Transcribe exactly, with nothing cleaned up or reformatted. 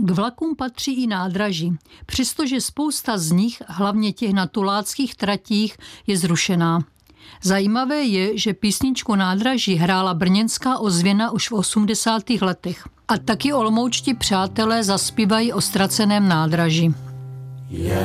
K vlakům patří i nádraží, přestože spousta z nich, hlavně těch na tuláckých tratích, je zrušená. Zajímavé je, že písničku Nádraží hrála brněnská ozvěna už v osmdesátých letech. A taky olomoučtí přátelé zaspívají o ztraceném nádraží.